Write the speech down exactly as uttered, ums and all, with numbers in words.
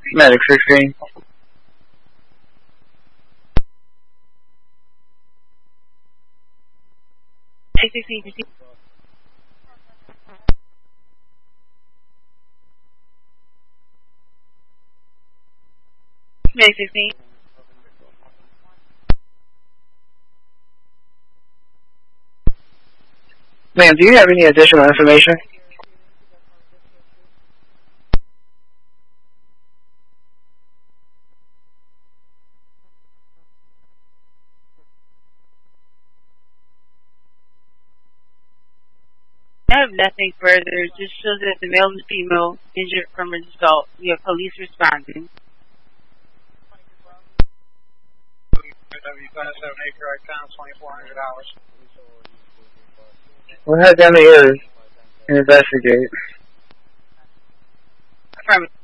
Medic sixteen. Medic sixteen, proceed. Medic sixteen. Ma'am, do you have any additional information? I have nothing further. It just shows that the male and female injured from an assault. We have police responding. W five seven eight, correct time, twenty-four hundred dollars. We'll head down the area and investigate. Affirmative.